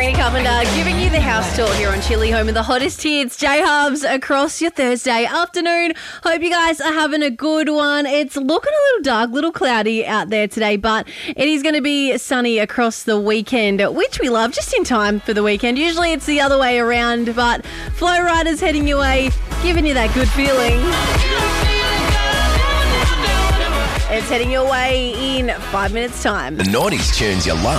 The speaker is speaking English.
Sabrina Carpenter giving you the house tour here on Chili, home of the hottest hits. J-Hubs across your Thursday afternoon. Hope you guys are having a good one. It's looking a little dark, little cloudy out there today, but it is going to be sunny across the weekend, which we love, just in time for the weekend. Usually it's the other way around, but Flow Rider's heading your way, giving you that good feeling. It's heading your way in 5 minutes' time. The 90s tunes you love.